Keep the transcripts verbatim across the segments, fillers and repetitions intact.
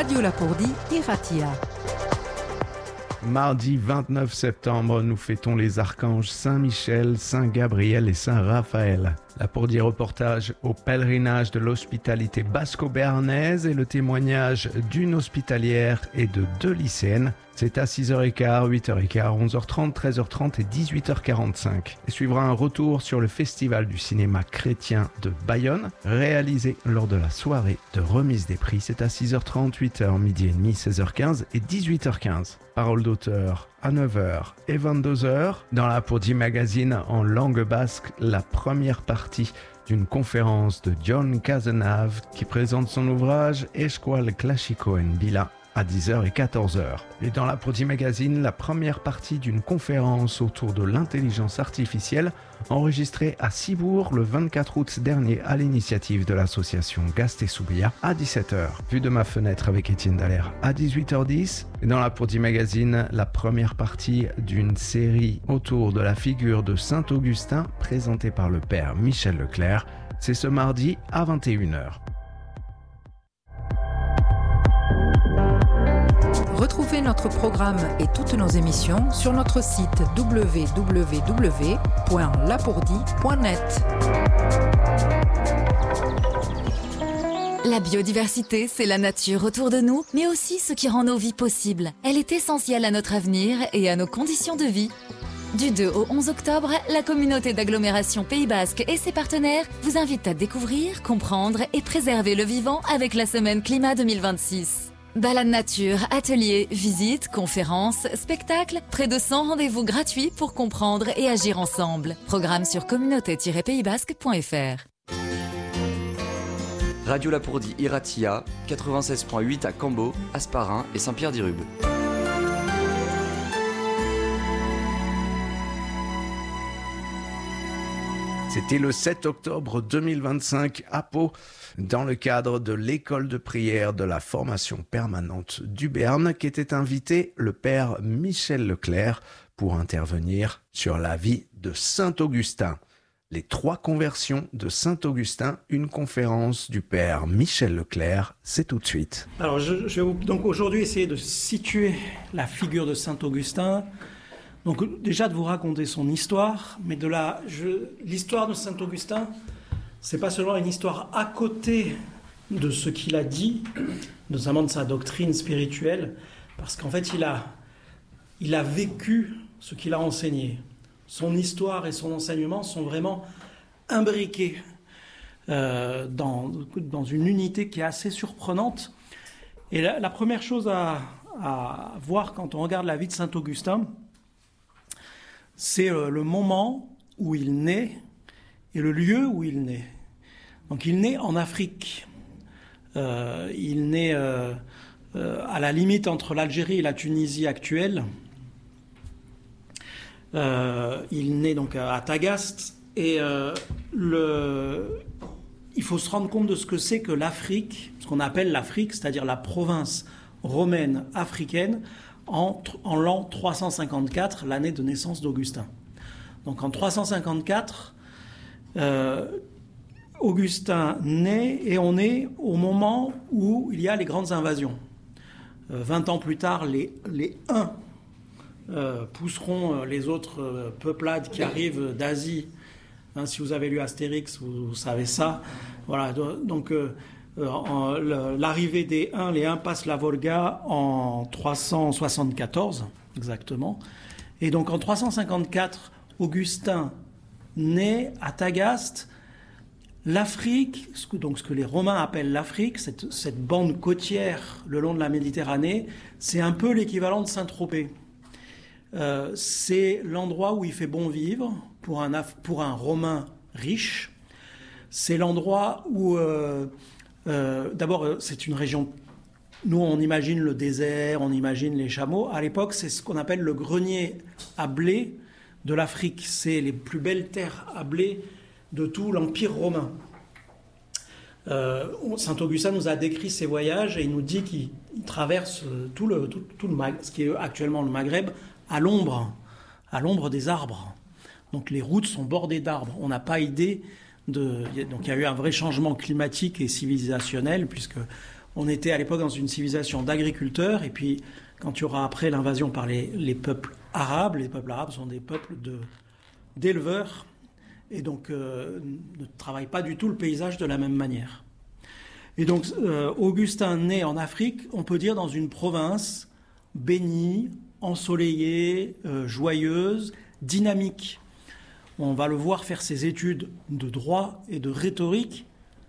Radio Lapourdie, Iratia. Mardi vingt-neuf septembre, nous fêtons les archanges Saint-Michel, Saint-Gabriel et Saint-Raphaël. Lapourdie reportage au pèlerinage de l'hospitalité basco-béarnaise et le témoignage d'une hospitalière et de deux lycéennes. C'est à six heures quinze, huit heures quinze, onze heures trente, treize heures trente et dix-huit heures quarante-cinq. Et suivra un retour sur le festival du cinéma chrétien de Bayonne, réalisé lors de la soirée de remise des prix. C'est à six heures trente, huit heures, midi et demi, seize heures quinze et dix-huit heures quinze. Parole d'auteur à neuf heures et vingt-deux heures. Dans la Lapourdie Magazine en langue basque, la première partie d'une conférence de John Cazenave qui présente son ouvrage Escual Clásico en Bila à dix heures et quatorze heures. Et dans la Lapourdie Magazine, la première partie d'une conférence autour de l'intelligence artificielle enregistrée à Cibourg le vingt-quatre août dernier à l'initiative de l'association Gasteiz-Ubia à dix-sept heures. Vue de ma fenêtre avec Étienne Dallaire à dix-huit heures dix. Et dans la Lapourdie Magazine, la première partie d'une série autour de la figure de Saint-Augustin présentée par le père Michel Leclerc. C'est ce mardi à vingt et une heures. Retrouvez notre programme et toutes nos émissions sur notre site w w w point lapourdie point net. La biodiversité, c'est la nature autour de nous, mais aussi ce qui rend nos vies possibles. Elle est essentielle à notre avenir et à nos conditions de vie. Du deux au onze octobre, la communauté d'agglomération Pays Basque et ses partenaires vous invitent à découvrir, comprendre et préserver le vivant avec la semaine Climat deux mille vingt-six. Balade nature, ateliers, visites, conférences, spectacles, près de cent rendez-vous gratuits pour comprendre et agir ensemble. Programme sur communauté tiret pays basque point f r. Radio Lapourdie Iratia, quatre-vingt-seize virgule huit à Cambo, Hasparren et Saint-Pierre-d'Irube. C'était le sept octobre deux mille vingt-cinq à Pau, dans le cadre de l'école de prière de la formation permanente du Béarn, qu'était invité le père Michel Leclerc pour intervenir sur la vie de Saint-Augustin. Les trois conversions de Saint-Augustin, une conférence du père Michel Leclerc, c'est tout de suite. Alors je, je vais donc aujourd'hui essayer de situer la figure de Saint-Augustin. Donc déjà de vous raconter son histoire, mais de la, je, l'histoire de Saint-Augustin, c'est pas seulement une histoire à côté de ce qu'il a dit, notamment de sa doctrine spirituelle, parce qu'en fait il a, il a vécu ce qu'il a enseigné. Son histoire et son enseignement sont vraiment imbriqués euh, dans, dans une unité qui est assez surprenante. Et la, la première chose à, à voir quand on regarde la vie de Saint-Augustin, c'est le moment où il naît et le lieu où il naît. Donc il naît en Afrique. Euh, il naît euh, euh, à la limite entre l'Algérie et la Tunisie actuelle. Euh, il naît donc à Tagaste. Et euh, le... il faut se rendre compte de ce que c'est que l'Afrique, ce qu'on appelle l'Afrique, c'est-à-dire la province romaine africaine, En, en l'an trois cent cinquante-quatre, l'année de naissance d'Augustin. Donc en trois cent cinquante-quatre, euh, Augustin naît et on est au moment où il y a les grandes invasions. Euh, vingt ans plus tard, les, les Huns euh, pousseront les autres euh, peuplades qui arrivent d'Asie. Hein, si vous avez lu Astérix, vous, vous savez ça. Voilà, donc... Euh, Euh, en, le, l'arrivée des Huns, les Huns passent la Volga en trois cent soixante-quatorze, exactement. Et donc en trois cent cinquante-quatre, Augustin naît à Tagaste. L'Afrique, ce que, donc ce que les Romains appellent l'Afrique, cette, cette bande côtière le long de la Méditerranée, c'est un peu l'équivalent de Saint-Tropez. Euh, c'est l'endroit où il fait bon vivre pour un, pour un Romain riche. C'est l'endroit où... Euh, Euh, d'abord, c'est une région... Nous, on imagine le désert, on imagine les chameaux. À l'époque, c'est ce qu'on appelle le grenier à blé de l'Afrique. C'est les plus belles terres à blé de tout l'Empire romain. Euh, Saint-Augustin nous a décrit ses voyages et il nous dit qu'il traverse tout le, tout, tout le Mag... ce qui est actuellement le Maghreb à l'ombre, à l'ombre des arbres. Donc les routes sont bordées d'arbres. On n'a pas idée... De, donc il y a eu un vrai changement climatique et civilisationnel puisque On était à l'époque dans une civilisation d'agriculteurs, et puis quand il y aura après l'invasion par les, les peuples arabes, les peuples arabes sont des peuples de, d'éleveurs, et donc euh, ne travaillent pas du tout le paysage de la même manière. Et donc euh, Augustin naît en Afrique, on peut dire dans une province bénie, ensoleillée, euh, joyeuse, dynamique. On va le voir faire ses études de droit et de rhétorique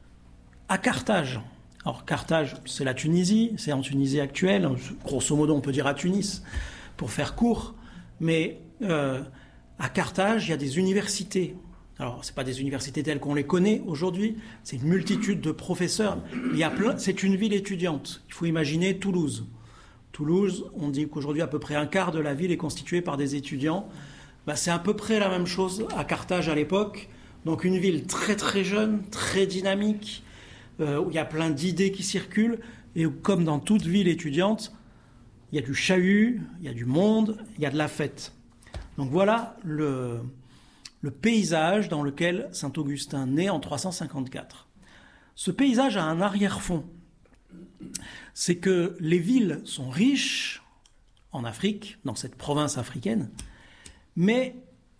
à Carthage. Alors Carthage, c'est la Tunisie, c'est en Tunisie actuelle, grosso modo on peut dire à Tunis, pour faire court, mais euh, à Carthage, il y a des universités. Alors, ce n'est pas des universités telles qu'on les connaît aujourd'hui, c'est une multitude de professeurs. Il y a plein, c'est une ville étudiante. Il faut imaginer Toulouse. Toulouse, on dit qu'aujourd'hui, à peu près un quart de la ville est constituée par des étudiants. Ben, c'est à peu près la même chose à Carthage à l'époque. Donc, une ville très très jeune, très dynamique, euh, où il y a plein d'idées qui circulent. Et où, comme dans toute ville étudiante, il y a du chahut, il y a du monde, il y a de la fête. Donc voilà le... le paysage dans lequel Saint-Augustin naît en trois cent cinquante-quatre. Ce paysage a un arrière-fond. C'est que les villes sont riches en Afrique, dans cette province africaine, mais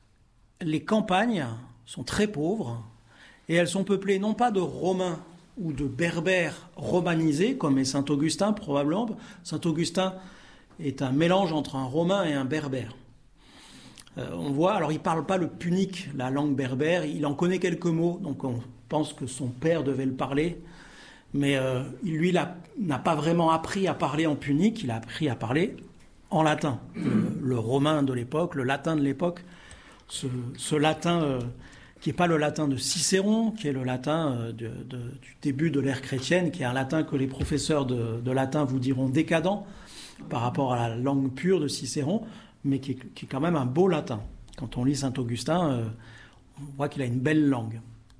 les campagnes sont très pauvres et elles sont peuplées non pas de Romains ou de Berbères romanisés, comme est Saint-Augustin probablement. Saint-Augustin est un mélange entre un Romain et un Berbère. Euh, on voit, alors il ne parle pas le punique, la langue berbère, il en connaît quelques mots, donc on pense que son père devait le parler, mais euh, lui il n'a pas vraiment appris à parler en punique, il a appris à parler en latin. Le, le romain de l'époque, le latin de l'époque, ce, ce latin euh, qui n'est pas le latin de Cicéron, qui est le latin euh, de, de, du début de l'ère chrétienne, qui est un latin que les professeurs de, de latin vous diront décadent par rapport à la langue pure de Cicéron, mais qui est, qui est quand même un beau latin. Quand on lit Saint-Augustin, euh, on voit qu'il a une belle langue.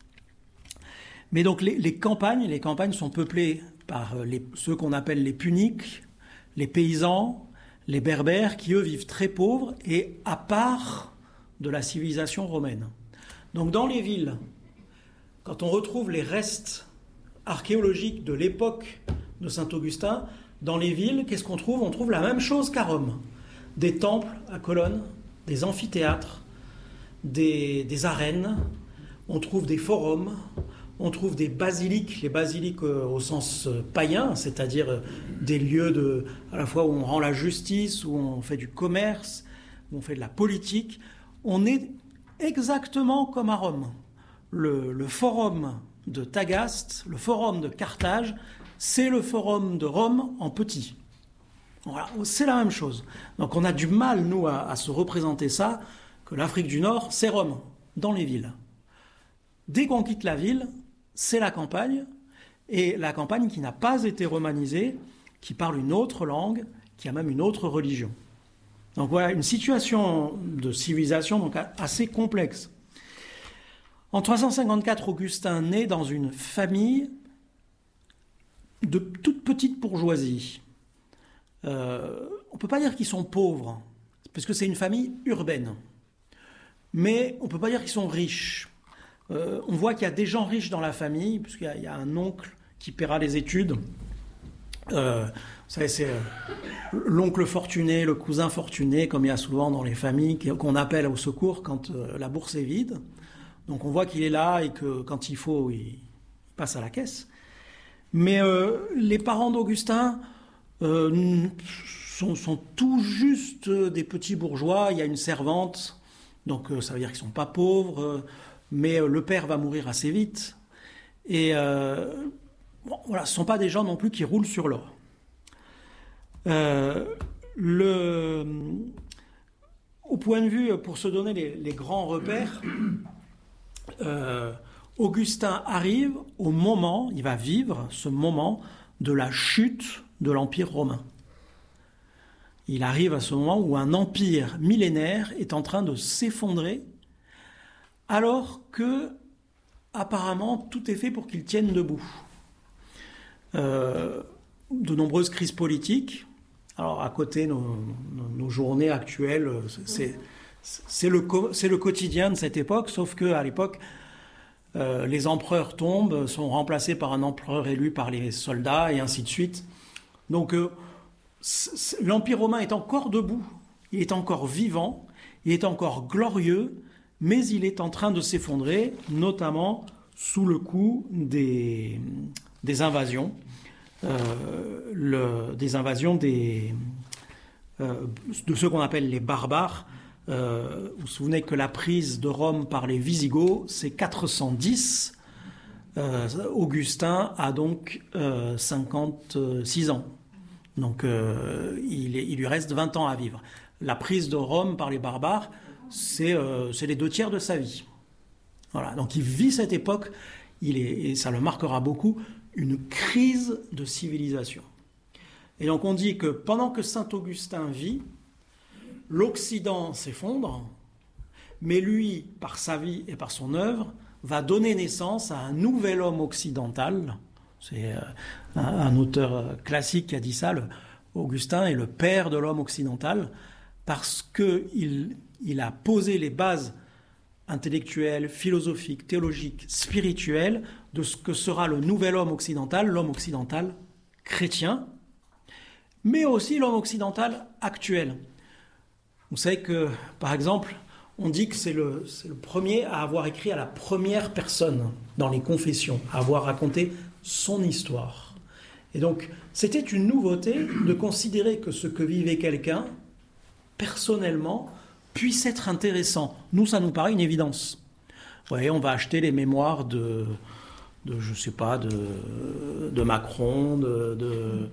Mais donc les, les campagnes, les campagnes sont peuplées par les, ceux qu'on appelle les puniques, les paysans, les berbères, qui eux vivent très pauvres et à part de la civilisation romaine. Donc dans les villes, quand on retrouve les restes archéologiques de l'époque de Saint-Augustin, dans les villes, qu'est-ce qu'on trouve ? On trouve la même chose qu'à Rome. Des temples à colonnes, des amphithéâtres, des, des arènes, on trouve des forums, on trouve des basiliques, les basiliques au sens païen, c'est-à-dire des lieux de, à la fois où on rend la justice, où on fait du commerce, où on fait de la politique. On est exactement comme à Rome. Le, le forum de Tagaste, le forum de Carthage, c'est le forum de Rome en petit. Voilà, c'est la même chose. Donc on a du mal, nous, à, à se représenter ça, que l'Afrique du Nord, c'est Rome, dans les villes. Dès qu'on quitte la ville, c'est la campagne, et la campagne qui n'a pas été romanisée, qui parle une autre langue, qui a même une autre religion. Donc voilà, une situation de civilisation donc assez complexe. En trois cent cinquante-quatre, Augustin naît dans une famille de toute petite bourgeoisie. Euh, on ne peut pas dire qu'ils sont pauvres, parce que c'est une famille urbaine. Mais on ne peut pas dire qu'ils sont riches. Euh, on voit qu'il y a des gens riches dans la famille, puisqu'il y a, il y a un oncle qui paiera les études. Euh, vous savez, c'est euh, l'oncle fortuné, le cousin fortuné, comme il y a souvent dans les familles, qu'on appelle au secours quand euh, la bourse est vide. Donc on voit qu'il est là et que quand il faut, il passe à la caisse. Mais euh, les parents d'Augustin euh, sont, sont tout juste des petits bourgeois. Il y a une servante, donc euh, ça veut dire qu'ils ne sont pas pauvres, euh, mais euh, le père va mourir assez vite. Et euh, bon, voilà, ce ne sont pas des gens non plus qui roulent sur l'or. Euh, le, au point de vue, pour se donner les, les grands repères, euh, Augustin arrive au moment, il va vivre ce moment de la chute de l'Empire romain. Il arrive à ce moment où un empire millénaire est en train de s'effondrer, alors que, apparemment, tout est fait pour qu'il tienne debout. Euh, de nombreuses crises politiques. Alors, à côté, nos, nos, nos journées actuelles, c'est, c'est, le, c'est le quotidien de cette époque, sauf qu'à l'époque, euh, les empereurs tombent, sont remplacés par un empereur élu par les soldats, et ainsi de suite. Donc euh, l'Empire romain est encore debout, il est encore vivant, il est encore glorieux, mais il est en train de s'effondrer, notamment sous le coup des, des invasions, euh, le, des invasions des, euh, de ceux qu'on appelle les barbares. Euh, vous vous souvenez que la prise de Rome par les Visigoths, c'est quatre cent dix. Euh, Augustin a donc euh, cinquante-six ans. Donc euh, il, est, il lui reste vingt ans à vivre. La prise de Rome par les barbares, c'est euh, les deux tiers de sa vie. Voilà. Donc il vit cette époque, il est, et ça le marquera beaucoup, une crise de civilisation. Et donc on dit que pendant que saint Augustin vit, l'Occident s'effondre, mais lui, par sa vie et par son œuvre, va donner naissance à un nouvel homme occidental. C'est euh, un, un auteur classique qui a dit ça, le, Augustin est le père de l'homme occidental, parce qu'il il a posé les bases intellectuelles, philosophiques, théologiques, spirituelles de ce que sera le nouvel homme occidental, l'homme occidental chrétien, mais aussi l'homme occidental actuel. Vous savez que, par exemple, on dit que c'est le, c'est le premier à avoir écrit à la première personne dans les confessions, à avoir raconté son histoire. Et donc, c'était une nouveauté de considérer que ce que vivait quelqu'un, personnellement, puisse être intéressant. Nous, ça nous paraît une évidence. Vous voyez, on va acheter les mémoires de, de je sais pas, de, de Macron, de, de,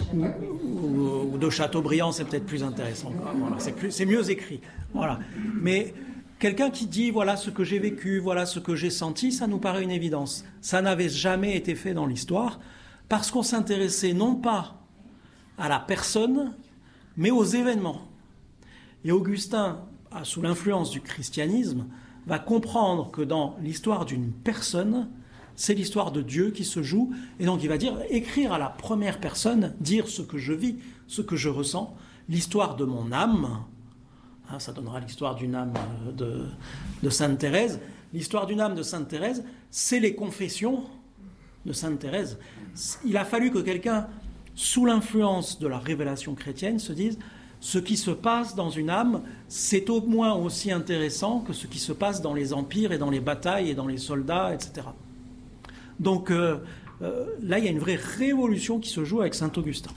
ou, ou de Chateaubriand, c'est peut-être plus intéressant. Voilà, c'est, plus, c'est mieux écrit. Voilà. Mais quelqu'un qui dit, voilà ce que j'ai vécu, voilà ce que j'ai senti, ça nous paraît une évidence. Ça n'avait jamais été fait dans l'histoire, parce qu'on s'intéressait non pas à la personne, mais aux événements. Et Augustin, sous l'influence du christianisme, va comprendre que dans l'histoire d'une personne, c'est l'histoire de Dieu qui se joue, et donc il va dire, écrire à la première personne, dire ce que je vis, ce que je ressens, l'histoire de mon âme, hein, ça donnera l'histoire d'une âme de, de Sainte Thérèse, l'histoire d'une âme de Sainte Thérèse, c'est les confessions de Sainte Thérèse. Il a fallu que quelqu'un, sous l'influence de la révélation chrétienne, se dise, ce qui se passe dans une âme, c'est au moins aussi intéressant que ce qui se passe dans les empires et dans les batailles et dans les soldats, et cetera. Donc euh, euh, là, il y a une vraie révolution qui se joue avec saint Augustin.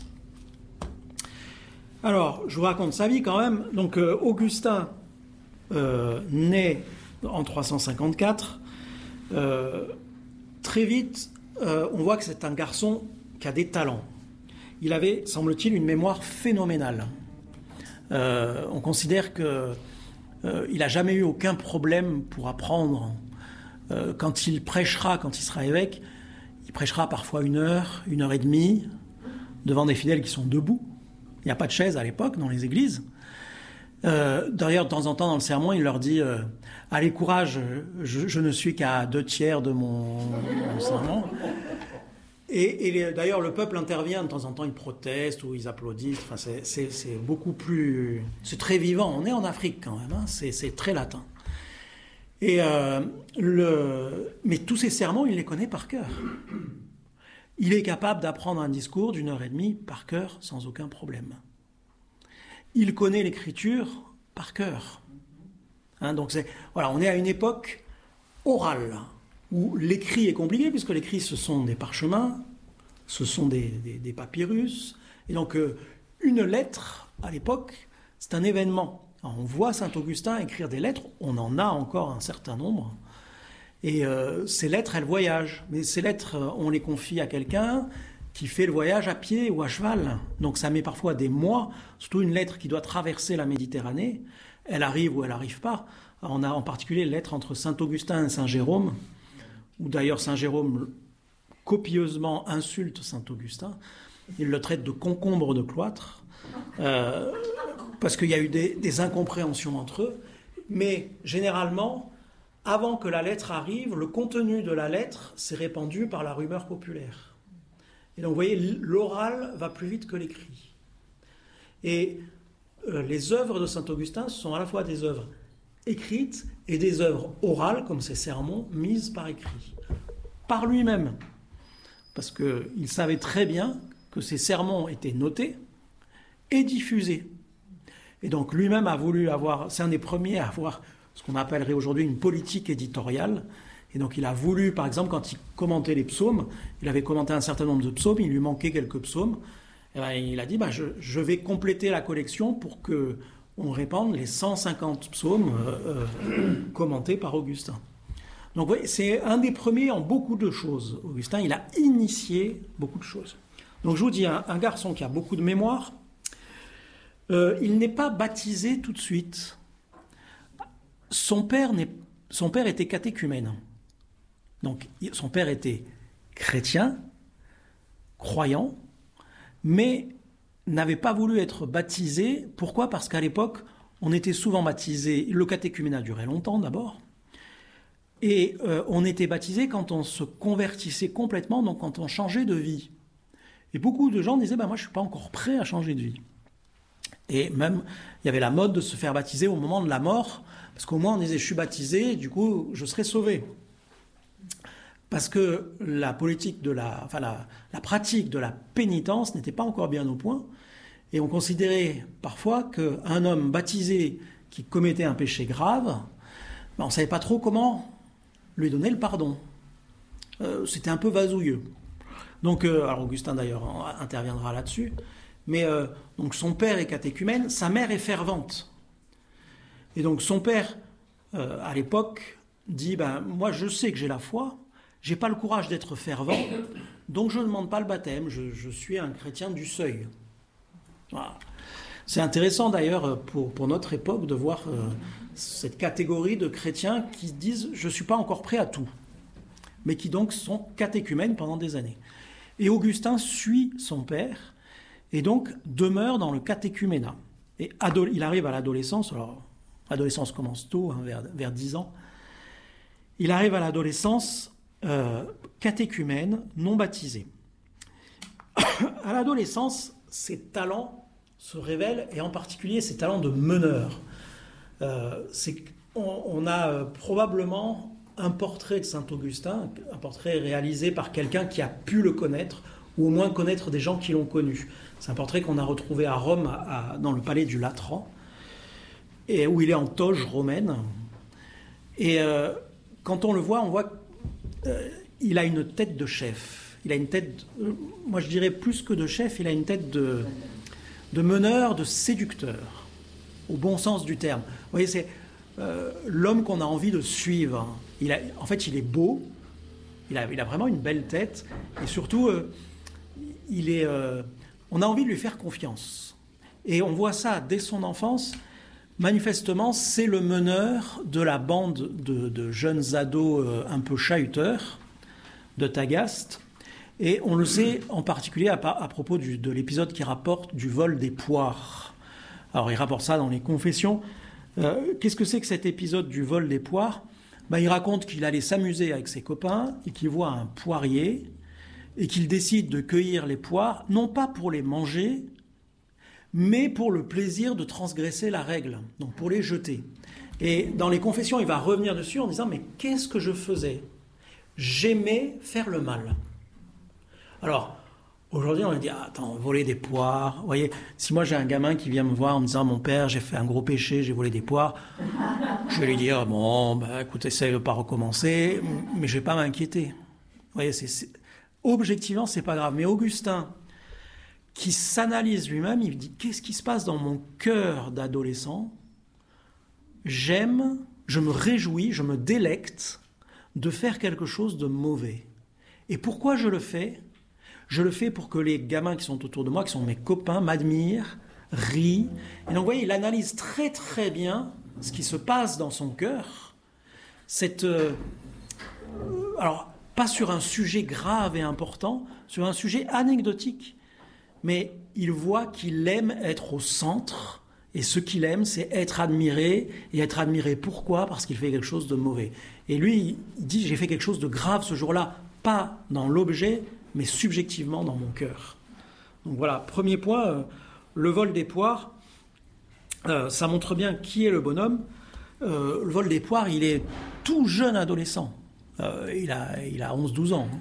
Alors, je vous raconte sa vie quand même. Donc euh, Augustin euh, naît en trois cent cinquante-quatre. Euh, très vite, euh, on voit que c'est un garçon qui a des talents. Il avait, semble-t-il, une mémoire phénoménale. Euh, on considère qu'il euh, n'a jamais eu aucun problème pour apprendre. Euh, quand il prêchera, quand il sera évêque, il prêchera parfois une heure, une heure et demie, devant des fidèles qui sont debout. Il n'y a pas de chaise à l'époque dans les églises. Euh, d'ailleurs, de temps en temps, dans le sermon, il leur dit euh, « Allez, courage, je, je ne suis qu'à deux tiers de mon, mon sermon. » Et, et les, d'ailleurs, le peuple intervient, de temps en temps, ils protestent ou ils applaudissent. Enfin, c'est, c'est, c'est beaucoup plus... C'est très vivant. On est en Afrique, quand même. Hein. C'est, c'est très latin. Et euh, le... Mais tous ces sermons, il les connaît par cœur. Il est capable d'apprendre un discours d'une heure et demie par cœur, sans aucun problème. Il connaît l'écriture par cœur. Hein, donc, c'est... Voilà, on est à une époque orale, où l'écrit est compliqué, puisque l'écrit, ce sont des parchemins, ce sont des, des, des papyrus. Et donc, euh, une lettre, à l'époque, c'est un événement. Alors, on voit saint Augustin écrire des lettres, on en a encore un certain nombre. Et euh, ces lettres, elles voyagent. Mais ces lettres, on les confie à quelqu'un qui fait le voyage à pied ou à cheval. Donc, ça met parfois des mois, surtout une lettre qui doit traverser la Méditerranée. Elle arrive ou elle n'arrive pas. On a en particulier les lettres entre saint Augustin et saint Jérôme, où d'ailleurs saint Jérôme copieusement insulte saint Augustin. Il le traite de concombre de cloître, euh, parce qu'il y a eu des, des incompréhensions entre eux. Mais généralement, avant que la lettre arrive, le contenu de la lettre s'est répandu par la rumeur populaire. Et donc vous voyez, l'oral va plus vite que l'écrit. Et euh, les œuvres de saint Augustin sont à la fois des œuvres écrites et des œuvres orales, comme ces sermons, mises par écrit, par lui-même. Parce qu'il savait très bien que ces sermons étaient notés et diffusés. Et donc lui-même a voulu avoir, c'est un des premiers à avoir ce qu'on appellerait aujourd'hui une politique éditoriale. Et donc il a voulu, par exemple, quand il commentait les psaumes, il avait commenté un certain nombre de psaumes, il lui manquait quelques psaumes, et ben, il a dit bah, je, je vais compléter la collection pour qu'on répande les cent cinquante psaumes euh, euh, commentés par Augustin. Donc oui, c'est un des premiers en beaucoup de choses. Augustin, il a initié beaucoup de choses. Donc je vous dis, un, un garçon qui a beaucoup de mémoire, euh, il n'est pas baptisé tout de suite. Son père, n'est, son père était catéchumène. Donc son père était chrétien, croyant, mais n'avait pas voulu être baptisé. Pourquoi ? Parce qu'à l'époque, on était souvent baptisé, le catéchuménat durait longtemps d'abord, et euh, on était baptisé quand on se convertissait complètement, donc quand on changeait de vie. Et beaucoup de gens disaient bah, « moi je ne suis pas encore prêt à changer de vie ». Et même, il y avait la mode de se faire baptiser au moment de la mort, parce qu'au moins on disait « je suis baptisé, du coup je serai sauvé ». Parce que la politique de la, enfin la, la pratique de la pénitence n'était pas encore bien au point, et on considérait parfois qu'un homme baptisé qui commettait un péché grave, ben on ne savait pas trop comment lui donner le pardon. Euh, c'était un peu vasouilleux. Donc, euh, alors Augustin d'ailleurs interviendra là-dessus, mais euh, donc son père est catéchumène, sa mère est fervente. Et donc son père, euh, à l'époque, dit ben, moi je sais que j'ai la foi, j'ai pas le courage d'être fervent, donc je ne demande pas le baptême, je, je suis un chrétien du seuil. Voilà. C'est intéressant d'ailleurs pour, pour notre époque de voir euh, cette catégorie de chrétiens qui disent « je ne suis pas encore prêt à tout », mais qui donc sont catéchumènes pendant des années. Et Augustin suit son père et donc demeure dans le catéchuménat. Et ado- il arrive à l'adolescence, alors l'adolescence commence tôt, hein, vers, vers dix ans, il arrive à l'adolescence euh, catéchumène, non baptisé. À l'adolescence, ses talents se révèlent, et en particulier ses talents de meneur. Euh, c'est, on, on a euh, probablement un portrait de Saint-Augustin, un portrait réalisé par quelqu'un qui a pu le connaître, ou au moins connaître des gens qui l'ont connu. C'est un portrait qu'on a retrouvé à Rome, à, à, dans le palais du Latran, et où il est en toge romaine. Et euh, quand on le voit, on voit qu'il a une tête de chef. Il a une tête, euh, moi je dirais plus que de chef, il a une tête de, de meneur, de séducteur, au bon sens du terme. Vous voyez, c'est euh, l'homme qu'on a envie de suivre. Il a, en fait, il est beau, il a, il a vraiment une belle tête, et surtout, euh, il est, euh, on a envie de lui faire confiance. Et on voit ça dès son enfance. Manifestement, c'est le meneur de la bande de, de jeunes ados euh, un peu chahuteurs de Tagaste. Et on le sait en particulier à, à propos du, de l'épisode qui rapporte du vol des poires. Alors, il rapporte ça dans les Confessions. Euh, qu'est-ce que c'est que cet épisode du vol des poires ? Ben, il raconte qu'il allait s'amuser avec ses copains et qu'il voit un poirier et qu'il décide de cueillir les poires, non pas pour les manger, mais pour le plaisir de transgresser la règle, donc pour les jeter. Et dans les Confessions, il va revenir dessus en disant « Mais qu'est-ce que je faisais ? J'aimais faire le mal. » Alors, aujourd'hui, on va dire « Attends, voler des poires. » Vous voyez, si moi j'ai un gamin qui vient me voir en me disant « Mon père, j'ai fait un gros péché, j'ai volé des poires. » Je vais lui dire « Bon, ben, écoute, essaye de pas recommencer, mais je vais pas m'inquiéter. » Vous voyez, c'est, c'est... objectivement, c'est pas grave. Mais Augustin, qui s'analyse lui-même, il dit « Qu'est-ce qui se passe dans mon cœur d'adolescent ? J'aime, je me réjouis, je me délecte de faire quelque chose de mauvais. Et pourquoi je le fais ? Je le fais pour que les gamins qui sont autour de moi, qui sont mes copains, m'admirent, rient. » Et donc, vous voyez, il analyse très très bien ce qui se passe dans son cœur. Cette, euh, alors, pas sur un sujet grave et important, sur un sujet anecdotique. Mais il voit qu'il aime être au centre, et ce qu'il aime, c'est être admiré, et être admiré pourquoi ? Parce qu'il fait quelque chose de mauvais. Et lui, il dit, j'ai fait quelque chose de grave ce jour-là, pas dans l'objet, mais subjectivement dans mon cœur. Donc voilà, premier point, euh, le vol des poires, euh, ça montre bien qui est le bonhomme. euh, le vol des poires, il est tout jeune adolescent. Euh, il a, il a onze douze ans.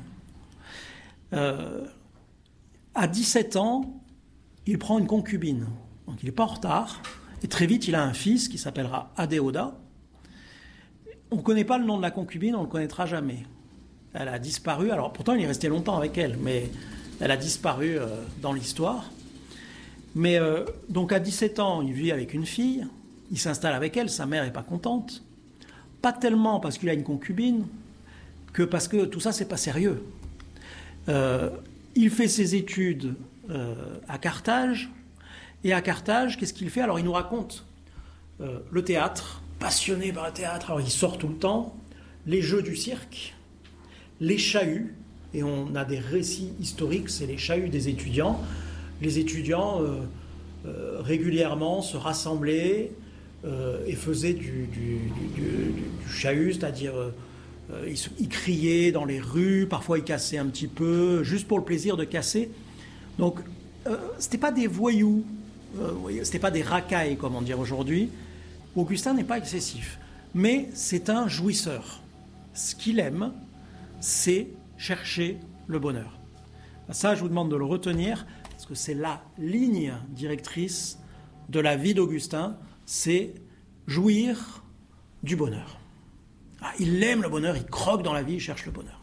Euh, à dix-sept ans, il prend une concubine. Donc il n'est pas en retard. Et très vite, il a un fils qui s'appellera Adéoda. On ne connaît pas le nom de la concubine, on ne le connaîtra jamais. Elle a disparu. Alors pourtant, il est resté longtemps avec elle, mais elle a disparu euh, dans l'histoire. Mais euh, donc à dix-sept ans, il vit avec une fille. Il s'installe avec elle. Sa mère n'est pas contente. Pas tellement parce qu'il a une concubine, que parce que tout ça, c'est pas sérieux. Euh, il fait ses études euh, à Carthage. Et à Carthage, qu'est-ce qu'il fait? Alors, il nous raconte euh, le théâtre, passionné par le théâtre. Alors, il sort tout le temps. Les jeux du cirque, les chahuts. Et on a des récits historiques, c'est les chahuts des étudiants. Les étudiants, euh, euh, régulièrement, se rassemblaient euh, et faisaient du, du, du, du, du chahut, c'est-à-dire... Euh, Euh, ils, ils criaient dans les rues, parfois ils cassaient un petit peu, juste pour le plaisir de casser. Donc, euh, c'était pas des voyous, euh, c'était pas des racailles, comme on dit aujourd'hui. Augustin n'est pas excessif, mais c'est un jouisseur. Ce qu'il aime, c'est chercher le bonheur. Ça, je vous demande de le retenir, parce que c'est la ligne directrice de la vie d'Augustin, c'est jouir du bonheur. Ah, il aime le bonheur, il croque dans la vie, il cherche le bonheur.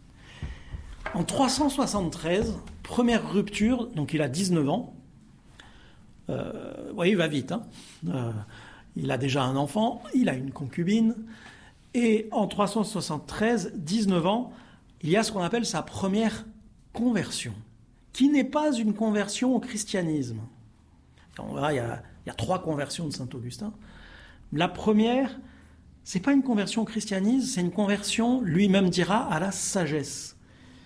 En trois cent soixante-treize, première rupture, donc il a dix-neuf ans. Euh, vous voyez, il va vite. Hein euh, il a déjà un enfant, il a une concubine. Et en trois cent soixante-treize, dix-neuf ans, il y a ce qu'on appelle sa première conversion, qui n'est pas une conversion au christianisme. On verra, il y a, il y a trois conversions de saint Augustin. La première... c'est pas une conversion au christianisme, c'est une conversion, lui-même dira, à la sagesse.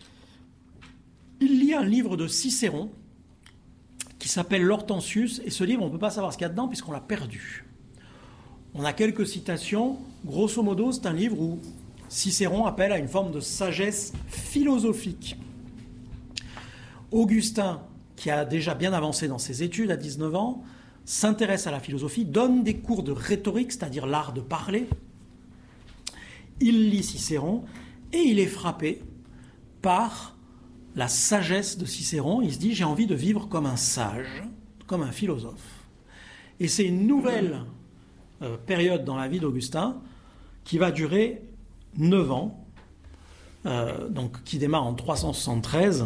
Il lit un livre de Cicéron qui s'appelle l'Hortensius, et ce livre, on ne peut pas savoir ce qu'il y a dedans puisqu'on l'a perdu. On a quelques citations. Grosso modo, c'est un livre où Cicéron appelle à une forme de sagesse philosophique. Augustin, qui a déjà bien avancé dans ses études à dix-neuf ans, s'intéresse à la philosophie, donne des cours de rhétorique, c'est-à-dire l'art de parler. Il lit Cicéron et il est frappé par la sagesse de Cicéron. Il se dit, j'ai envie de vivre comme un sage, comme un philosophe. Et c'est une nouvelle euh, période dans la vie d'Augustin qui va durer neuf ans, euh, donc qui démarre en trois cent soixante-treize,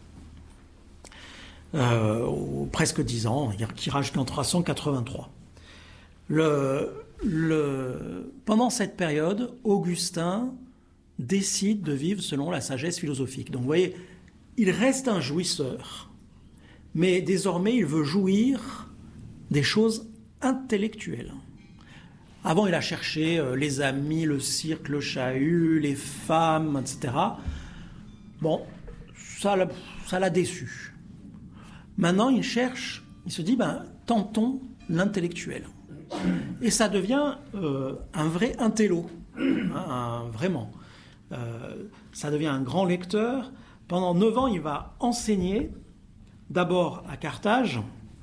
euh, presque dix ans, qui ira jusqu'en trois cent quatre-vingt-trois. Le, le, pendant cette période, Augustin décide de vivre selon la sagesse philosophique. Donc vous voyez, il reste un jouisseur, mais désormais il veut jouir des choses intellectuelles. Avant, il a cherché euh, les amis, le cirque, le chahut, les femmes, et cetera. Bon, ça l'a, ça l'a déçu. Maintenant, il cherche, il se dit, ben, tentons l'intellectuel. Et ça devient euh, un vrai intello, hein, un, vraiment. Euh, ça devient un grand lecteur. Pendant neuf ans, il va enseigner, d'abord à Carthage.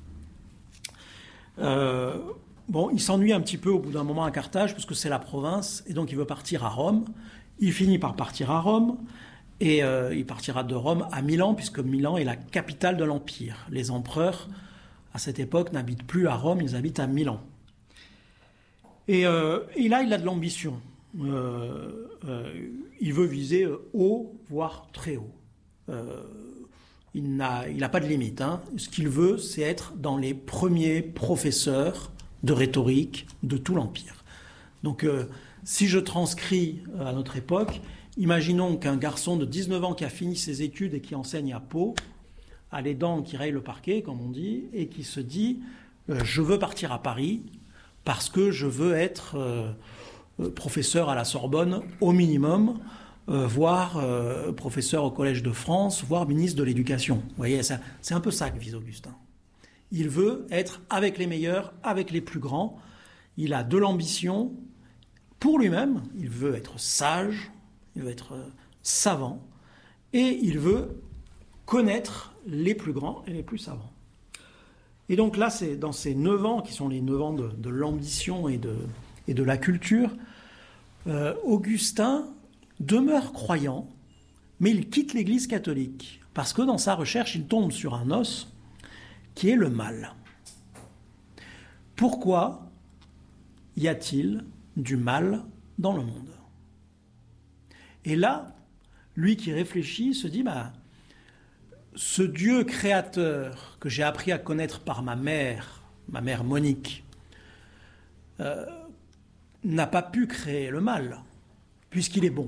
Euh, bon, il s'ennuie un petit peu au bout d'un moment à Carthage, parce que c'est la province, et donc il veut partir à Rome. Il finit par partir à Rome, et euh, il partira de Rome à Milan, puisque Milan est la capitale de l'Empire. Les empereurs, à cette époque, n'habitent plus à Rome, ils habitent à Milan. Et, euh, et là, il a de l'ambition. Euh, euh, il veut viser haut, voire très haut. Euh, il n'a, il n'a pas de limite. Hein. Ce qu'il veut, c'est être dans les premiers professeurs de rhétorique de tout l'Empire. Donc, euh, si je transcris à notre époque, imaginons qu'un garçon de dix-neuf ans qui a fini ses études et qui enseigne à Pau, a les dents qui rayent le parquet, comme on dit, et qui se dit euh, « je veux partir à Paris parce que je veux être euh, professeur à la Sorbonne au minimum, euh, voire euh, professeur au Collège de France, voire ministre de l'Éducation ». Vous voyez, ça, c'est un peu ça que vise Augustin. Il veut être avec les meilleurs, avec les plus grands. Il a de l'ambition pour lui-même. Il veut être sage, il veut être savant, et il veut connaître les plus grands et les plus savants. Et donc là, c'est dans ces neuf ans, qui sont les neuf ans de, de l'ambition et de, et de la culture, euh, Augustin demeure croyant, mais il quitte l'Église catholique, parce que dans sa recherche, il tombe sur un os qui est le mal. Pourquoi y a-t-il du mal dans le monde? Et là, lui qui réfléchit se dit, bah, ce Dieu créateur que j'ai appris à connaître par ma mère, ma mère Monique, euh, n'a pas pu créer le mal, puisqu'il est bon.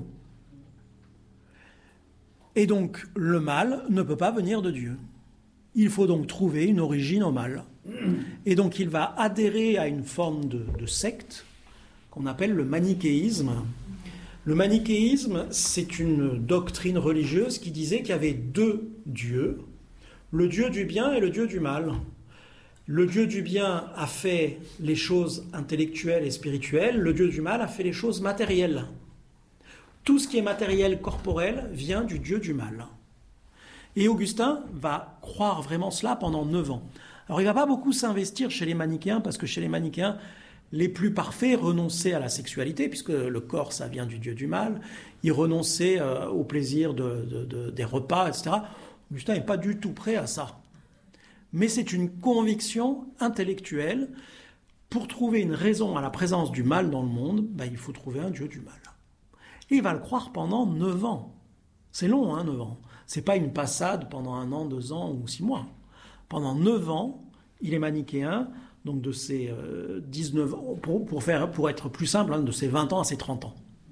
Et donc, le mal ne peut pas venir de Dieu. Il faut donc trouver une origine au mal. Et donc, il va adhérer à une forme de, de secte qu'on appelle le manichéisme. Le manichéisme, c'est une doctrine religieuse qui disait qu'il y avait deux dieux, le dieu du bien et le dieu du mal. Le dieu du bien a fait les choses intellectuelles et spirituelles, le dieu du mal a fait les choses matérielles. Tout ce qui est matériel, corporel, vient du dieu du mal. Et Augustin va croire vraiment cela pendant neuf ans. Alors il ne va pas beaucoup s'investir chez les manichéens, parce que chez les manichéens, les plus parfaits renonçaient à la sexualité, puisque le corps, ça vient du dieu du mal. Ils renonçaient euh, au plaisir de, de, de, des repas, et cetera. Augustin n'est pas du tout prêt à ça. Mais c'est une conviction intellectuelle. Pour trouver une raison à la présence du mal dans le monde, ben, il faut trouver un dieu du mal. Et il va le croire pendant neuf ans. C'est long, hein, neuf ans. C'est pas une passade pendant un an, deux ans ou six mois. Pendant neuf ans, il est manichéen, donc de ses euh, dix-neuf ans, pour, pour, faire, pour être plus simple, hein, de ses vingt ans à ses trente ans.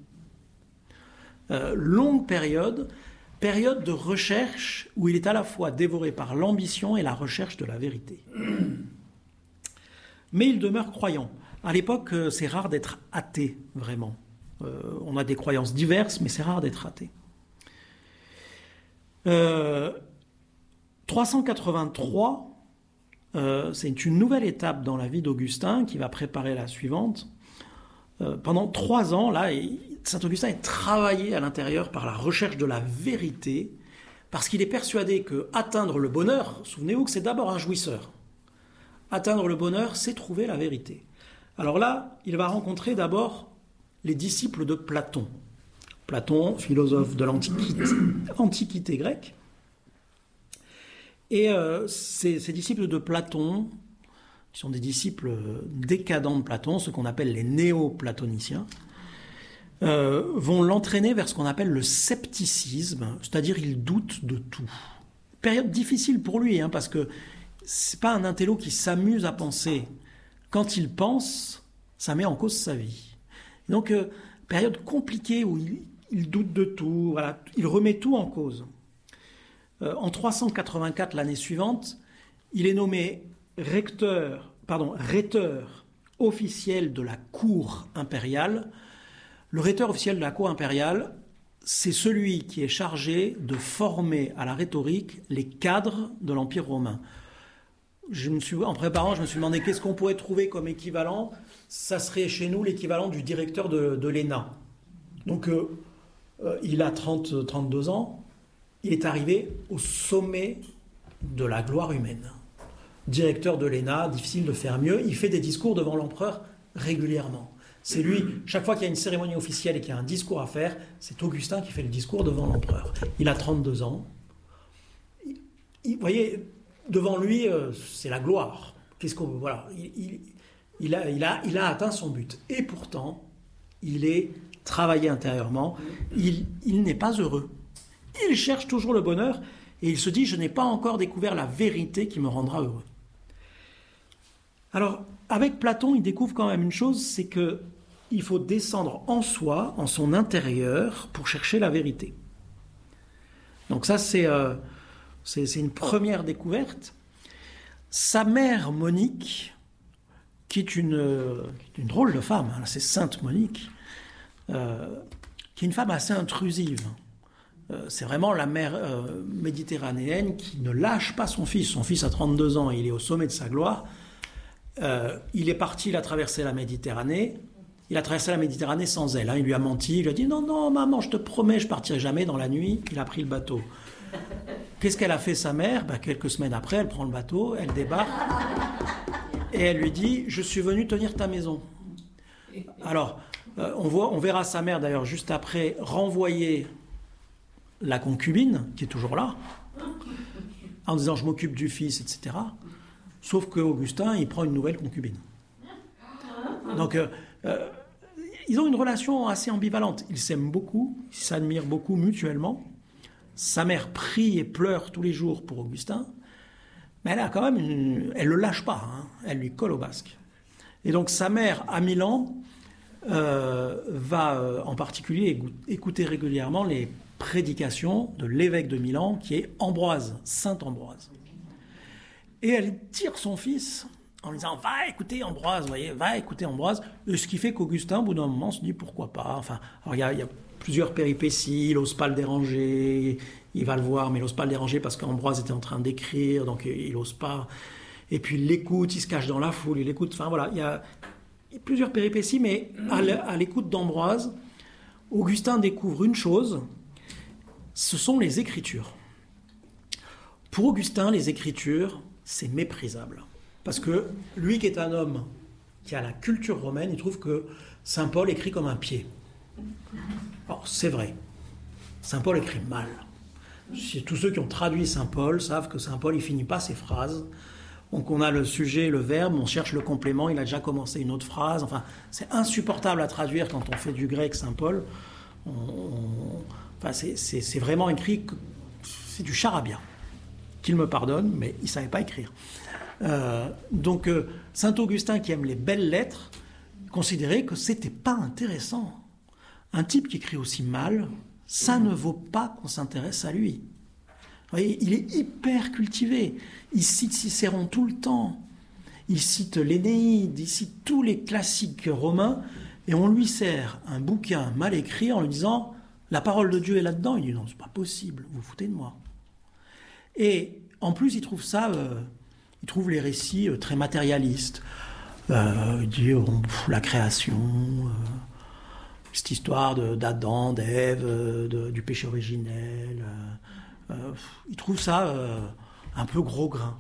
Euh, longue période, période de recherche où il est à la fois dévoré par l'ambition et la recherche de la vérité. Mais il demeure croyant. À l'époque, c'est rare d'être athée, vraiment. Euh, on a des croyances diverses, mais c'est rare d'être athée. Euh, trois cent quatre-vingt-trois, euh, c'est une nouvelle étape dans la vie d'Augustin qui va préparer la suivante. Euh, pendant trois ans, là, saint Augustin est travaillé à l'intérieur par la recherche de la vérité, parce qu'il est persuadé que atteindre le bonheur, souvenez-vous que c'est d'abord un jouisseur. Atteindre le bonheur, c'est trouver la vérité. Alors là, il va rencontrer d'abord les disciples de Platon. Platon, philosophe de l'Antiquité, antiquité grecque. Et euh, ces, ces disciples de Platon, qui sont des disciples décadents de Platon, ce qu'on appelle les néo-platoniciens, euh, vont l'entraîner vers ce qu'on appelle le scepticisme, c'est-à-dire il doute de tout. Période difficile pour lui, hein, parce que c'est pas un intello qui s'amuse à penser. Quand il pense, ça met en cause sa vie. Donc, euh, période compliquée où il, il doute de tout, voilà, il remet tout en cause. Euh, en trois cent quatre-vingt-quatre, l'année suivante, il est nommé recteur, pardon, rhéteur officiel de la cour impériale. Le rhéteur officiel de la cour impériale, c'est celui qui est chargé de former à la rhétorique les cadres de l'Empire romain. Je me suis, en préparant, je me suis demandé qu'est-ce qu'on pourrait trouver comme équivalent. Ça serait chez nous l'équivalent du directeur de, de l'E N A. Donc, euh, euh, il a trente, trente-deux ans. Il est arrivé au sommet de la gloire humaine. Directeur de l'E N A, difficile de faire mieux. Il fait des discours devant l'empereur régulièrement. C'est lui, chaque fois qu'il y a une cérémonie officielle et qu'il y a un discours à faire, c'est Augustin qui fait le discours devant l'empereur. Il a trente-deux ans. Il, il, vous voyez, devant lui, euh, c'est la gloire. Qu'est-ce qu'on, voilà, il, il, il, a, il, a, il a atteint son but. Et pourtant, il est travaillé intérieurement. Il, il n'est pas heureux. Il cherche toujours le bonheur et il se dit « je n'ai pas encore découvert la vérité qui me rendra heureux ». Alors, avec Platon, il découvre quand même une chose, c'est qu'il faut descendre en soi, en son intérieur, pour chercher la vérité. Donc ça, c'est, euh, c'est, c'est une première découverte. Sa mère, Monique, qui est une, euh, une drôle de femme, hein, c'est Sainte Monique, euh, qui est une femme assez intrusive. Euh, c'est vraiment la mère euh, méditerranéenne qui ne lâche pas son fils. Son fils a trente-deux ans et il est au sommet de sa gloire. Euh, il est parti, il a traversé la Méditerranée. Il a traversé la Méditerranée sans elle. Hein. Il lui a menti, il lui a dit « Non, non, maman, je te promets, je partirai jamais dans la nuit. » Il a pris le bateau. Qu'est-ce qu'elle a fait, sa mère? Ben, quelques semaines après, elle prend le bateau, elle débarque et elle lui dit « Je suis venu tenir ta maison. » Alors, euh, on, voit, on verra sa mère d'ailleurs juste après renvoyer la concubine, qui est toujours là, en disant je m'occupe du fils, et cetera. Sauf qu'Augustin, il prend une nouvelle concubine. Donc, euh, euh, ils ont une relation assez ambivalente. Ils s'aiment beaucoup, ils s'admirent beaucoup mutuellement. Sa mère prie et pleure tous les jours pour Augustin, mais elle a quand même une... elle le lâche pas, hein. Elle lui colle au basque. Et donc sa mère à Milan euh, va euh, en particulier écouter régulièrement les prédications de l'évêque de Milan, qui est Ambroise, saint Ambroise. Et elle tire son fils en lui disant « Va écouter Ambroise, vous voyez, va écouter Ambroise ». Ce qui fait qu'Augustin, au bout d'un moment, se dit « Pourquoi pas ?» Enfin, alors il y a, il y a plusieurs péripéties, il n'ose pas le déranger, il va le voir, mais il n'ose pas le déranger parce qu'Ambroise était en train d'écrire, donc il n'ose pas. Et puis il l'écoute, il se cache dans la foule, il l'écoute. Enfin voilà, il y a, il y a plusieurs péripéties, mais à l'écoute d'Ambroise, Augustin découvre une chose, ce sont les Écritures. Pour Augustin, les Écritures, c'est méprisable. Parce que lui qui est un homme qui a la culture romaine, il trouve que Saint Paul écrit comme un pied. Alors c'est vrai, Saint Paul écrit mal. Tous ceux qui ont traduit Saint Paul savent que Saint Paul, il finit pas ses phrases. Donc on a le sujet, le verbe, on cherche le complément, il a déjà commencé une autre phrase. Enfin, c'est insupportable à traduire quand on fait du grec Saint Paul. On, on, enfin, c'est, c'est, c'est vraiment écrit, que, c'est du charabia. Qu'il me pardonne, mais il ne savait pas écrire. Euh, donc euh, Saint Augustin, qui aime les belles lettres, considérait que c'était pas intéressant. Un type qui écrit aussi mal, ça ne vaut pas qu'on s'intéresse à lui. Vous voyez, il est hyper cultivé. Il cite Cicéron tout le temps. Il cite l'Énéide, il cite tous les classiques romains, et on lui sert un bouquin mal écrit en lui disant « La parole de Dieu est là-dedans ». Il dit « Non, c'est pas possible, vous vous foutez de moi ». Et en plus, il trouve ça, euh, il trouve les récits euh, très matérialistes. Euh, il dit oh, pff, la création, euh, cette histoire de, d'Adam, d'Ève, euh, de, du péché originel. Euh, euh, il trouve ça euh, un peu gros grain.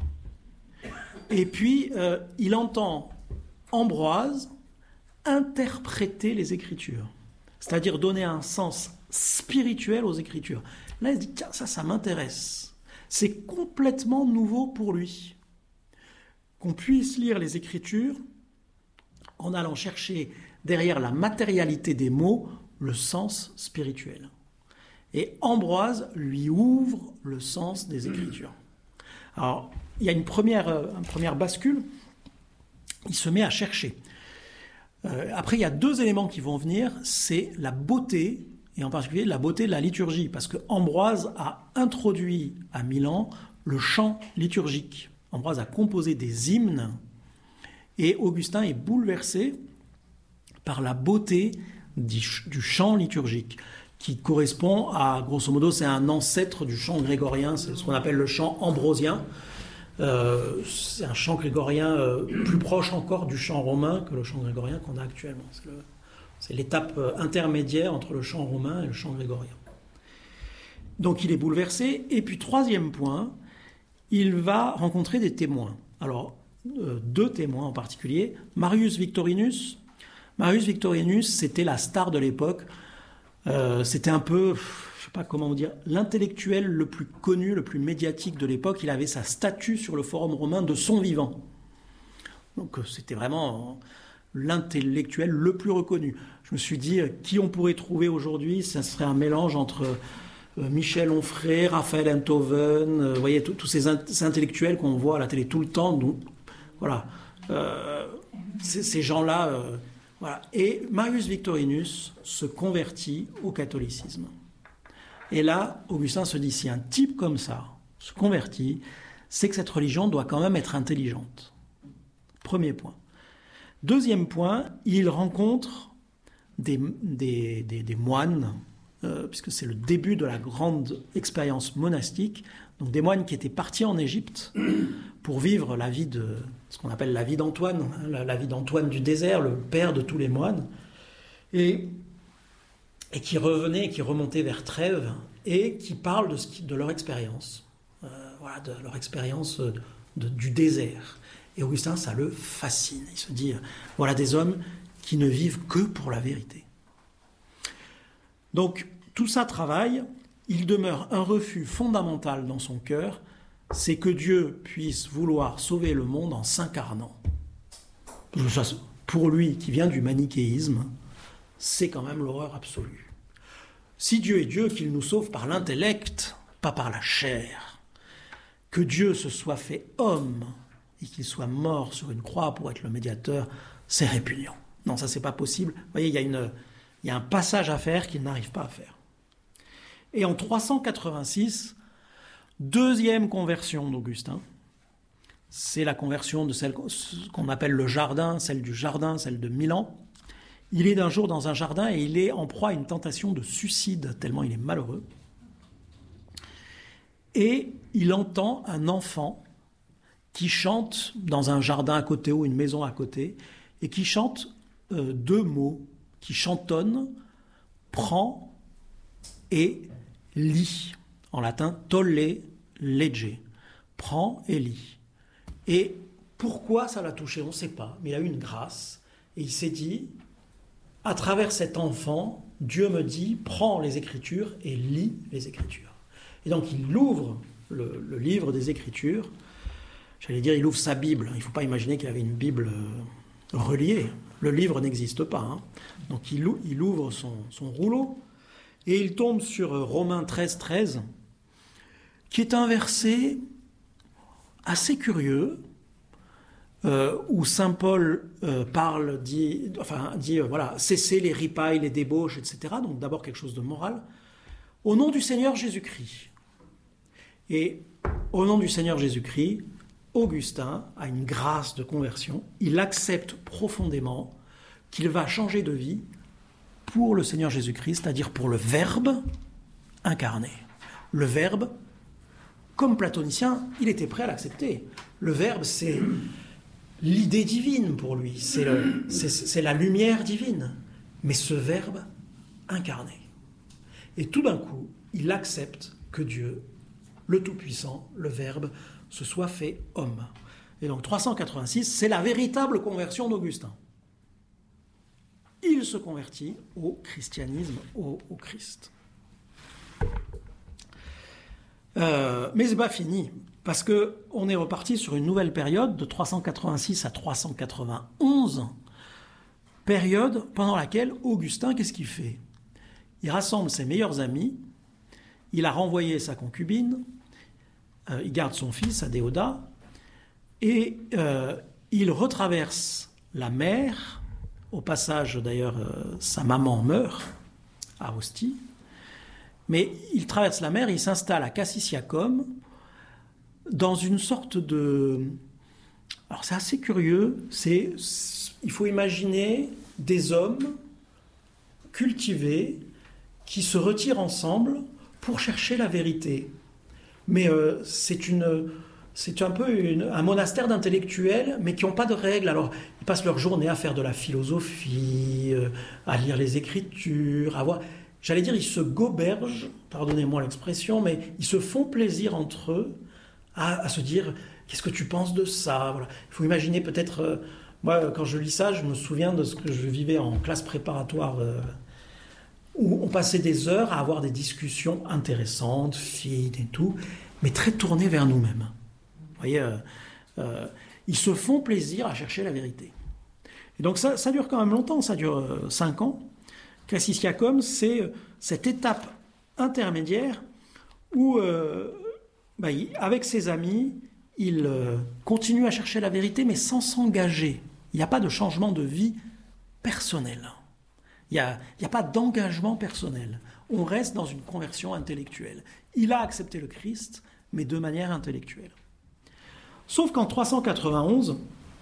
Et puis, euh, il entend Ambroise interpréter les Écritures, c'est-à-dire donner un sens spirituel aux Écritures. Là, il se dit tiens, ça, ça m'intéresse. C'est complètement nouveau pour lui. Qu'on puisse lire les Écritures en allant chercher derrière la matérialité des mots le sens spirituel. Et Ambroise lui ouvre le sens des Écritures. Alors, il y a une première, une première bascule, il se met à chercher. Euh, après, il y a deux éléments qui vont venir, c'est la beauté, et en particulier la beauté de la liturgie, parce que Ambroise a introduit à Milan le chant liturgique. Ambroise a composé des hymnes, et Augustin est bouleversé par la beauté du, du chant liturgique, qui correspond à, grosso modo, c'est un ancêtre du chant grégorien, c'est ce qu'on appelle le chant ambrosien. Euh, c'est un chant grégorien euh, plus proche encore du chant romain que le chant grégorien qu'on a actuellement. C'est, le, c'est l'étape intermédiaire entre le chant romain et le chant grégorien. Donc il est bouleversé. Et puis troisième point, il va rencontrer des témoins. Alors, euh, deux témoins en particulier. Marius Victorinus. Marius Victorinus, c'était la star de l'époque. Euh, c'était un peu, je sais pas comment dire, l'intellectuel le plus connu, le plus médiatique de l'époque. Il avait sa statue sur le forum romain de son vivant. Donc c'était vraiment l'intellectuel le plus reconnu. Je me suis dit, qui on pourrait trouver aujourd'hui, ça serait un mélange entre euh, Michel Onfray, Raphaël Enthoven, euh, vous voyez, tous ces, in- ces intellectuels qu'on voit à la télé tout le temps. Donc, voilà, euh, ces, ces gens-là... Euh, Voilà. Et Marius Victorinus se convertit au catholicisme. Et là, Augustin se dit, si un type comme ça se convertit, c'est que cette religion doit quand même être intelligente. Premier point. Deuxième point, il rencontre des, des, des, des moines, euh, puisque c'est le début de la grande expérience monastique, donc des moines qui étaient partis en Égypte pour vivre la vie de... ce qu'on appelle la vie d'Antoine, la, la vie d'Antoine du désert, le père de tous les moines, et, et qui revenaient, qui remontaient vers Trèves, et qui parlent de, ce qui, de leur expérience, euh, voilà, de leur expérience de, du désert. Et Augustin, ça le fascine. Il se dit, voilà des hommes qui ne vivent que pour la vérité. Donc, tout ça travaille, il demeure un refus fondamental dans son cœur, c'est que Dieu puisse vouloir sauver le monde en s'incarnant. Pour lui, qui vient du manichéisme, c'est quand même l'horreur absolue. Si Dieu est Dieu, qu'il nous sauve par l'intellect, pas par la chair. Que Dieu se soit fait homme et qu'il soit mort sur une croix pour être le médiateur, c'est répugnant. Non, ça, c'est pas possible. Vous voyez, il y a, une, il y a un passage à faire qu'il n'arrive pas à faire. Et en trois cent quatre-vingt-six, deuxième conversion d'Augustin, c'est la conversion de celle qu'on appelle le jardin, celle du jardin, celle de Milan. Il est d'un jour dans un jardin et il est en proie à une tentation de suicide, tellement il est malheureux. Et il entend un enfant qui chante dans un jardin à côté ou une maison à côté, et qui chante euh, deux mots, qui chantonne « prends » et « lis », en latin « tolle lege », « prends et lis ». Et pourquoi ça l'a touché, on ne sait pas, mais il a eu une grâce, et il s'est dit, à travers cet enfant, Dieu me dit, prends les Écritures et lis les Écritures. Et donc il ouvre le, le livre des Écritures, j'allais dire, il ouvre sa Bible, il ne faut pas imaginer qu'il avait une Bible reliée, le livre n'existe pas, hein. Donc il, il ouvre son, son rouleau, et il tombe sur Romains treize, treize, qui est un verset assez curieux, euh, où saint Paul euh, parle, dit, enfin, dit euh, voilà, cessez les ripailles, les débauches, et cetera. Donc d'abord quelque chose de moral. Au nom du Seigneur Jésus-Christ. Et au nom du Seigneur Jésus-Christ, Augustin a une grâce de conversion. Il accepte profondément qu'il va changer de vie pour le Seigneur Jésus-Christ, c'est-à-dire pour le Verbe incarné. Le Verbe, comme platonicien, il était prêt à l'accepter. Le Verbe, c'est l'idée divine pour lui, c'est, le, c'est, c'est la lumière divine. Mais ce Verbe incarné. Et tout d'un coup, il accepte que Dieu, le Tout-Puissant, le Verbe, se soit fait homme. Et donc trois cent quatre-vingt-six, c'est la véritable conversion d'Augustin. Il se convertit au christianisme, au, au Christ. Euh, mais c'est pas fini, parce qu'on est reparti sur une nouvelle période de trois cent quatre-vingt-six à trois cent quatre-vingt-onze, période pendant laquelle Augustin, qu'est-ce qu'il fait ? Il rassemble ses meilleurs amis, il a renvoyé sa concubine, euh, il garde son fils, Adéodat, et euh, il retraverse la mer. Au passage, d'ailleurs, euh, sa maman meurt à Ostie. Mais il traverse la mer, il s'installe à Cassisiacum, dans une sorte de... Alors c'est assez curieux, c'est, il faut imaginer des hommes cultivés qui se retirent ensemble pour chercher la vérité. Mais euh, c'est, une, c'est un peu une, un monastère d'intellectuels, mais qui n'ont pas de règles. Alors ils passent leur journée à faire de la philosophie, euh, à lire les Écritures, à voir... J'allais dire, ils se gobergent, pardonnez-moi l'expression, mais ils se font plaisir entre eux à, à se dire « qu'est-ce que tu penses de ça ?» Voilà. Il faut imaginer peut-être... Euh, moi, quand je lis ça, je me souviens de ce que je vivais en classe préparatoire, euh, où on passait des heures à avoir des discussions intéressantes, fines et tout, mais très tournées vers nous-mêmes. Vous voyez, euh, euh, ils se font plaisir à chercher la vérité. Et donc ça, ça dure quand même longtemps, ça dure euh, cinq ans. Cassisiacum, c'est cette étape intermédiaire où, euh, bah, il, avec ses amis, il euh, continue à chercher la vérité, mais sans s'engager. Il n'y a pas de changement de vie personnel. Il n'y a, il n'y a pas d'engagement personnel. On reste dans une conversion intellectuelle. Il a accepté le Christ, mais de manière intellectuelle. Sauf qu'en trois cent quatre-vingt-onze,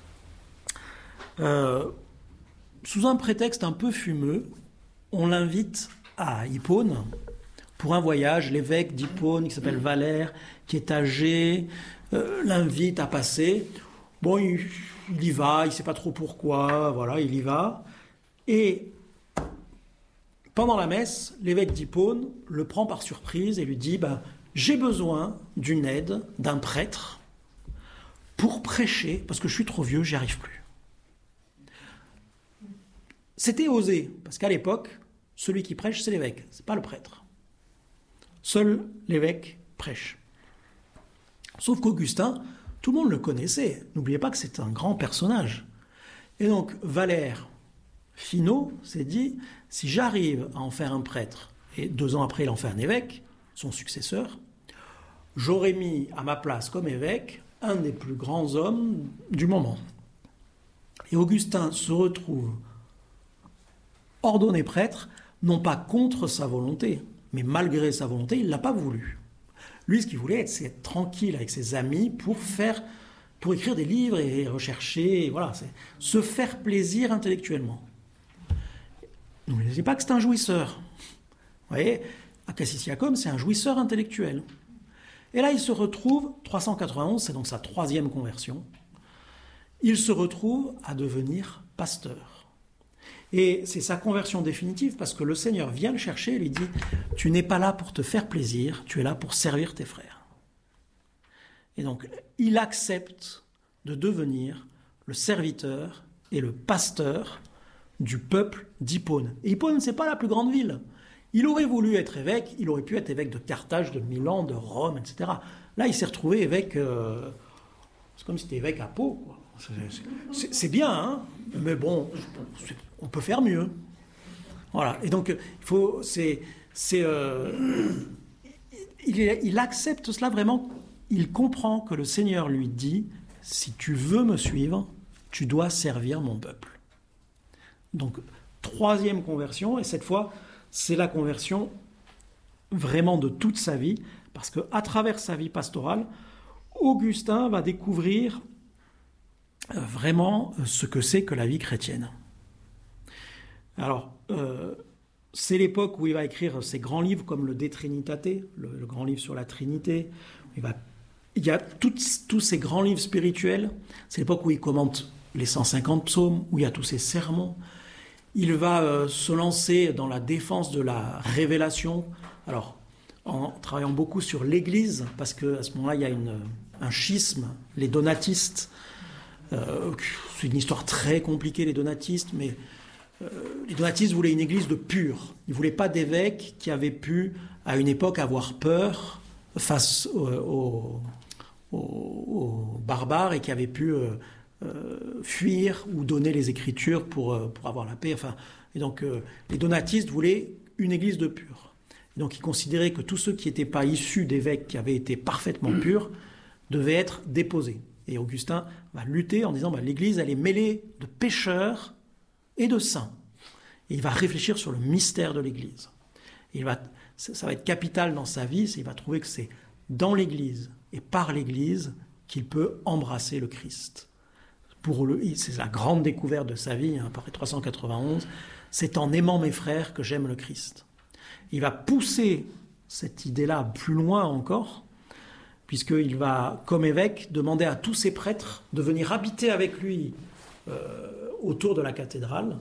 euh, sous un prétexte un peu fumeux, on l'invite à Hippone pour un voyage. L'évêque d'Hippone, qui s'appelle Valère, qui est âgé, euh, l'invite à passer. Bon, il, il y va, il ne sait pas trop pourquoi, voilà, il y va. Et pendant la messe, l'évêque d'Hippone le prend par surprise et lui dit ben, « J'ai besoin d'une aide, d'un prêtre, pour prêcher, parce que je suis trop vieux, j'y arrive plus. » c'était osé, parce qu'à l'époque, celui qui prêche, c'est l'évêque, c'est pas le prêtre. Seul l'évêque prêche. Sauf qu'Augustin, tout le monde le connaissait. N'oubliez pas que c'est un grand personnage. Et donc, Valère Finot s'est dit, si j'arrive à en faire un prêtre, et deux ans après, il en fait un évêque, son successeur, j'aurais mis à ma place comme évêque un des plus grands hommes du moment. Et Augustin se retrouve ordonné prêtre, non pas contre sa volonté, mais malgré sa volonté, il ne l'a pas voulu. Lui, ce qu'il voulait, c'est être tranquille avec ses amis pour faire, pour écrire des livres et rechercher, et voilà, c'est se faire plaisir intellectuellement. N'oubliez pas que c'est un jouisseur. Vous voyez, à Cassisiacum, c'est un jouisseur intellectuel. Et là, il se retrouve, trois cent quatre-vingt-onze, c'est donc sa troisième conversion, il se retrouve à devenir pasteur. Et c'est sa conversion définitive parce que le Seigneur vient le chercher et lui dit « Tu n'es pas là pour te faire plaisir, tu es là pour servir tes frères. » Et donc, il accepte de devenir le serviteur et le pasteur du peuple d'Hippone. Et Hippone, ce n'est pas la plus grande ville. Il aurait voulu être évêque, il aurait pu être évêque de Carthage, de Milan, de Rome, et cetera. Là, il s'est retrouvé évêque, euh, c'est comme si c'était évêque à Pau, quoi. C'est, c'est, c'est bien, hein, mais bon, on peut faire mieux. Voilà. Et donc, il faut, c'est, c'est, euh, il, il accepte cela vraiment. Il comprend que le Seigneur lui dit, si tu veux me suivre, tu dois servir mon peuple. Donc, troisième conversion, et cette fois, c'est la conversion vraiment de toute sa vie, parce qu'à travers sa vie pastorale, Augustin va découvrir vraiment ce que c'est que la vie chrétienne. Alors, euh, c'est l'époque où il va écrire ses grands livres comme le De Trinitate, le, le grand livre sur la Trinité. Il, va, il y a toutes, tous ces grands livres spirituels. C'est l'époque où il commente les cent cinquante psaumes, où il y a tous ces sermons. Il va euh, se lancer dans la défense de la révélation. Alors, en travaillant beaucoup sur l'Église, parce qu'à ce moment-là, il y a une, un schisme, les donatistes. Euh, c'est une histoire très compliquée, les donatistes, mais euh, les donatistes voulaient une église de pure. Ils ne voulaient pas d'évêques qui avaient pu, à une époque, avoir peur face aux, aux, aux barbares et qui avaient pu euh, euh, fuir ou donner les Écritures pour, euh, pour avoir la paix. Enfin, et donc, euh, les donatistes voulaient une église de pure. Et donc, ils considéraient que tous ceux qui n'étaient pas issus d'évêques qui avaient été parfaitement purs devaient être déposés. Et Augustin va lutter en disant bah, l'Église, elle est mêlée de pécheurs et de saints. Et il va réfléchir sur le mystère de l'Église. Et il va, ça va être capital dans sa vie, c'est qu'il va trouver que c'est dans l'Église et par l'Église qu'il peut embrasser le Christ. Pour le, c'est la grande découverte de sa vie, hein, après trois cent quatre-vingt-onze, c'est en aimant mes frères que j'aime le Christ. Il va pousser cette idée-là plus loin encore, puisqu'il va, comme évêque, demander à tous ses prêtres de venir habiter avec lui euh, autour de la cathédrale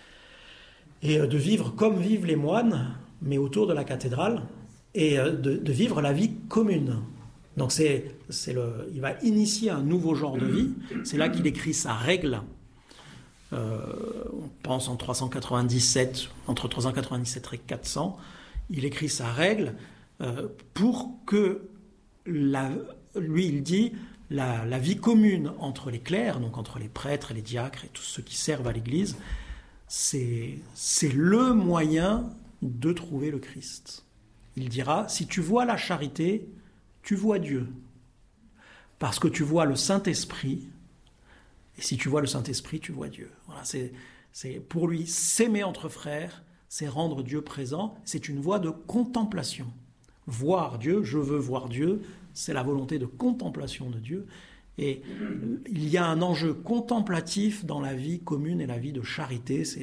et euh, de vivre comme vivent les moines, mais autour de la cathédrale, et euh, de, de vivre la vie commune. Donc c'est, c'est le, il va initier un nouveau genre de vie. C'est là qu'il écrit sa règle. Euh, on pense en trois cent quatre-vingt-dix-sept, entre trois cent quatre-vingt-dix-sept et quatre cents, il écrit sa règle euh, pour que La, lui, il dit la, la vie commune entre les clercs, donc entre les prêtres et les diacres et tous ceux qui servent à l'Église, c'est, c'est le moyen de trouver le Christ. Il dira, si tu vois la charité, tu vois Dieu. Parce que tu vois le Saint-Esprit, et si tu vois le Saint-Esprit, tu vois Dieu. Voilà, c'est, c'est, pour lui, s'aimer entre frères, c'est rendre Dieu présent, c'est une voie de contemplation. Voir Dieu, je veux voir Dieu, c'est la volonté de contemplation de Dieu. Et il y a un enjeu contemplatif dans la vie commune et la vie de charité. C'est